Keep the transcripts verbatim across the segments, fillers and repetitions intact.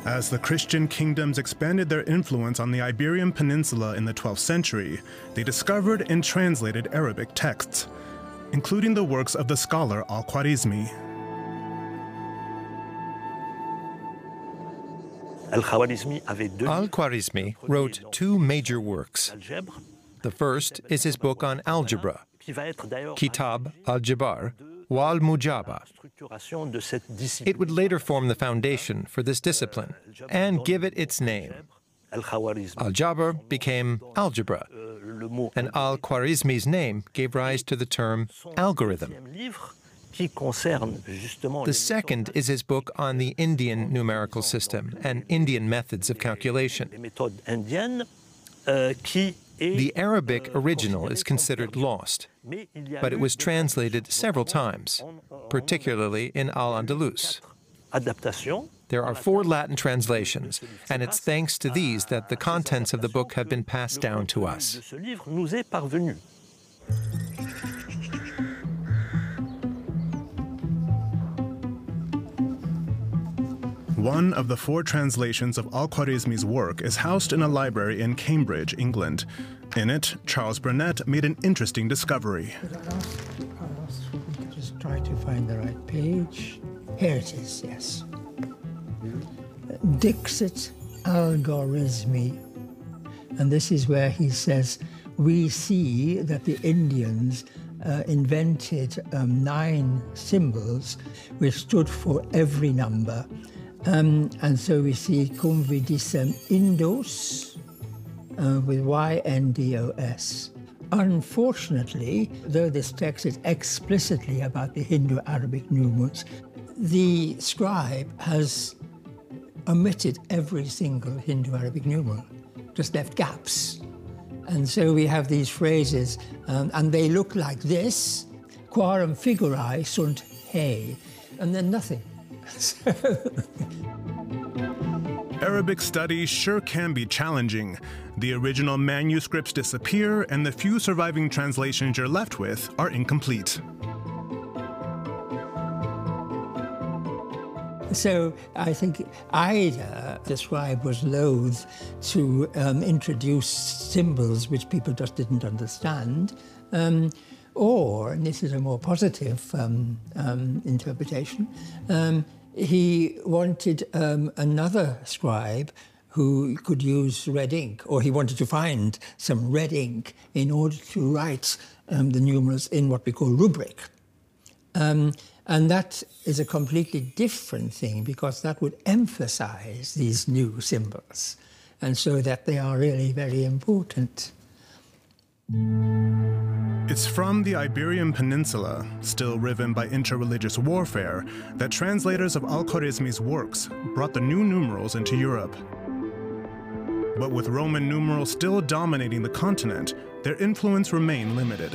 As the Christian kingdoms expanded their influence on the Iberian Peninsula in the twelfth century, they discovered and translated Arabic texts, including the works of the scholar Al-Khwarizmi. Al-Khwarizmi wrote two major works. The first is his book on algebra, Kitab al-Jabar wal Mujaba. It would later form the foundation for this discipline and give it its name. Al-Jabar became algebra, and Al-Khwarizmi's name gave rise to the term algorithm. The second is his book on the Indian numerical system and Indian methods of calculation. The Arabic original is considered lost, but it was translated several times, particularly in Al-Andalus. There are four Latin translations, and it's thanks to these that the contents of the book have been passed down to us. One of the four translations of Al-Khwarizmi's work is housed in a library in Cambridge, England. In it, Charles Burnett made an interesting discovery. Just try to find the right page. Here it is, yes. Dixit Al-Khwarizmi. And this is where he says, we see that the Indians uh, invented um, nine symbols which stood for every number. Um, and so we see cum vidissem Indos uh, with Y N D O S. Unfortunately, though this text is explicitly about the Hindu-Arabic numerals, the scribe has omitted every single Hindu-Arabic numeral, just left gaps. And so we have these phrases, um, and they look like this, quarum figurae sunt he, and then nothing. Arabic studies sure can be challenging. The original manuscripts disappear, and the few surviving translations you're left with are incomplete. So I think either the scribe was loath to um, introduce symbols which people just didn't understand, um, or, and this is a more positive um, um, interpretation, um, he wanted um, another scribe who could use red ink, or he wanted to find some red ink in order to write um, the numerals in what we call rubric. Um, and that is a completely different thing, because that would emphasize these new symbols, and so that they are really very important. It's from the Iberian Peninsula, still riven by interreligious warfare, that translators of Al-Khwarizmi's works brought the new numerals into Europe. But with Roman numerals still dominating the continent, their influence remained limited.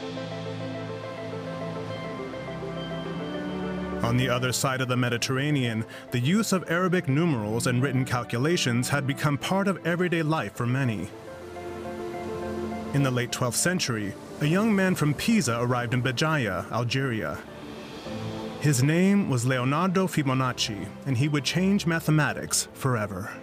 On the other side of the Mediterranean, the use of Arabic numerals and written calculations had become part of everyday life for many. In the late twelfth century, a young man from Pisa arrived in Béjaïa, Algeria. His name was Leonardo Fibonacci, and he would change mathematics forever.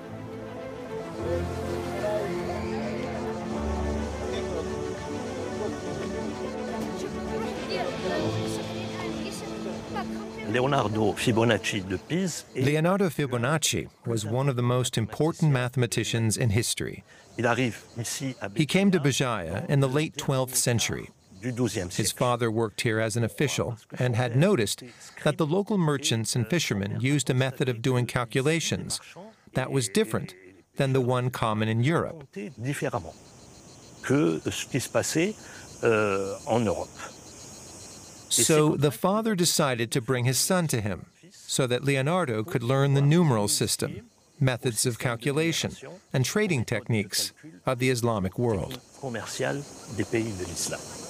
Leonardo Fibonacci de Pise. Leonardo Fibonacci was one of the most important mathematicians in history. He came to Béjaïa in the late twelfth century. His father worked here as an official and had noticed that the local merchants and fishermen used a method of doing calculations that was different than the one common in Europe. So the father decided to bring his son to him so that Leonardo could learn the numeral system, methods of calculation, and trading techniques of the Islamic world.